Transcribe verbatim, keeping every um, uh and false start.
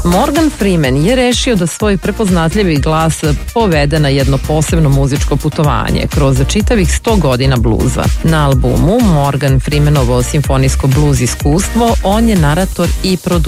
Morgan Freeman je rešio da svoj prepoznatljivi glas povede na jedno posebno muzičko putovanje kroz čitavih sto godina bluza. Na albumu Morgan Freemanovo simfonijsko bluz iskustvo on je narator i producent.